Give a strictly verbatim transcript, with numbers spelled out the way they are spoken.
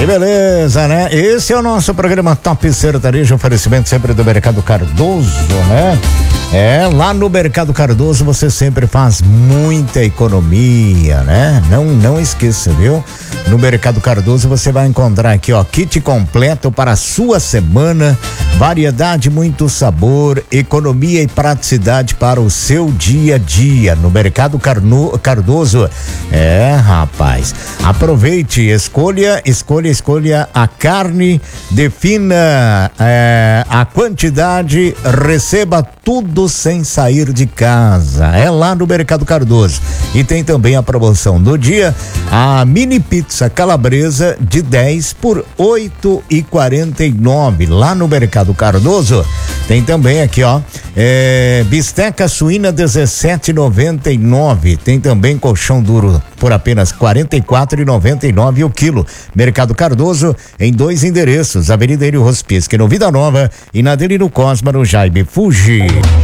Que beleza, né? Esse é o nosso programa Top Sertanejo, oferecimento sempre do Mercado Cardoso, né? É, lá no Mercado Cardoso você sempre faz muita economia, né? Não, não esqueça, viu? No Mercado Cardoso você vai encontrar aqui, ó, kit completo para a sua semana, variedade, muito sabor, economia e praticidade para o seu dia a dia. No Mercado Carno, Cardoso, é, rapaz, aproveite, escolha, escolha, escolha a carne, defina é, a quantidade, receba tudo sem sair de casa. É lá no Mercado Cardoso. E tem também a promoção do dia, a mini pizza calabresa de dez por oito e quarenta e nove. Lá no Mercado Cardoso tem também aqui, ó, é, bisteca suína dezessete e noventa e nove. Tem também colchão duro por apenas quarenta e quatro e noventa e nove o quilo. Mercado Cardoso em dois endereços, Avenida Hélio Rospiesque no Vida Nova e na Adelino Cosma no Jaime Fuji.